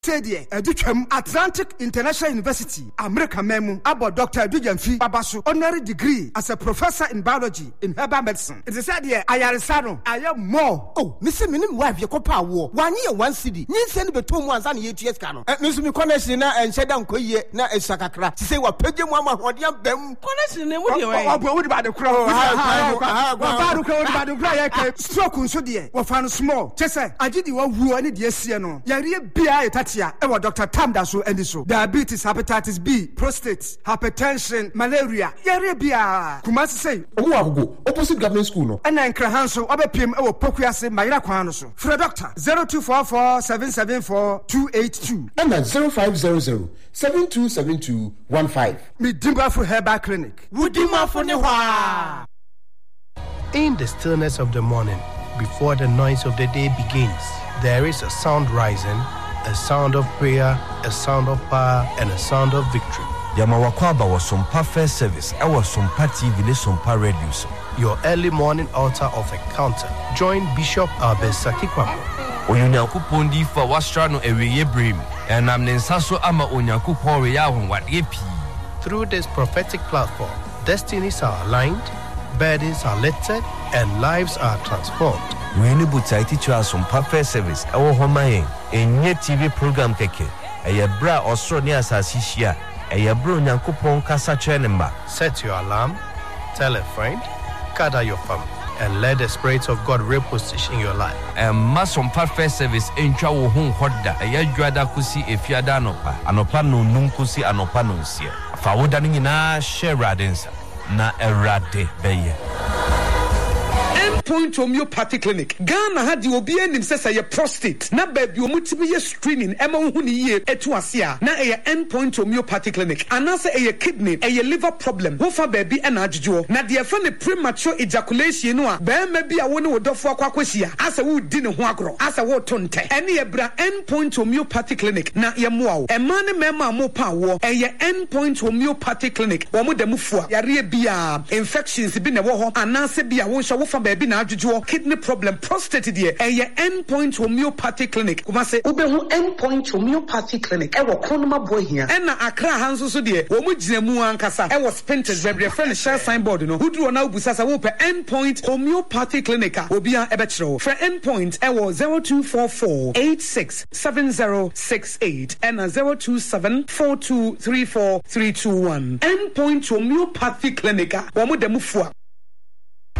Sadia, Educam, Atlantic International University, America Memu, about Dr. Dujamfi Babasu, honorary degree as a professor in biology in herbal medicine. It is said here, I am more. Oh, Mr. Minim wife, your copa war, 1 year, 1 city. You send me 2 months and 8 years cano. Mr. Connection and said down Koye, na a sakakra. She say what Peggy Mama, what you have them. Connection, what you are about the crow. Stroke, so dear, what found small. Just say, I did you want who any dear Siano. Yaria Bia Tatia, ever Dr. Tamdaso and so. Diabetes, hepatitis B, prostate, hypertension, malaria. Yaria Bia. Kumasi say, oh, go opposite government school. No. And then Krahanso, Obepim, our Pokuase, Mayra Kwanoso. For a doctor, 0244 774 282. And then 0500 727215. Me Dimba for Herbal Clinic. Woodima for Newa. In the stillness of the morning, before the noise of the day begins, there is a sound rising, a sound of prayer, a sound of power, and a sound of victory. Yamawakwaba was some first service. I was some TV, some radio. Your early morning altar of encounter. Join Bishop Abesaki Kwamo. Onyanku pondi for wastrano eweye brim. And I'm Nensaso ama onyanku pori yahon what yepi. Through this prophetic platform, destinies are aligned, burdens are lifted, and lives are transformed. We need to teach us some first service. Our home in TV program keke. A bra Australia Sasisia. A bro Nyankupon Kasa Chenemba. Set your alarm, tell a friend, gather your family, and let the Spirit of God reposition your life. And Mason Perfect Service in Chawo Hum Hoda, a Yajuada Kusi, a Fiadanopa, Anopano Nunkusi, Anopanunsia. Fawodanina, Sheradensa, na erade beye. Point homeopathy clinic. Ghana had the obian himself a prostate. Na baby omutimi screening ema huni ye etu asia. Na a endpoint homeopathy clinic. Anasa a kidney, a liver problem. Wofa baby and ajujo. Na the friend premature ejaculation no. Be maybe a one would offer kwakweshia. As a wood dinner huagro. As a wood tonte. Any a bra endpoint homeopathy clinic. Na ya muao. A man mema mo power. A endpoint homeopathy clinic. Wamu de mufua. Yari bia infections been a woho. Anasa bia wonsha wofa baby na kidney problem, prostate dear, a endpoint homeopathy clinic. Kumase Ubehu endpoint homeopathy clinic. I was Konoma boy here. And Accra Hanso dear, Omujinemu Ankasa. I was painted very friend share signboard. No, who drew now Busasa Wope endpoint homeopathy clinic. Obia Ebetro. For endpoint, I was 0244 867068 and 027 4234 321. Endpoint homeopathy clinic. Wamudemufua.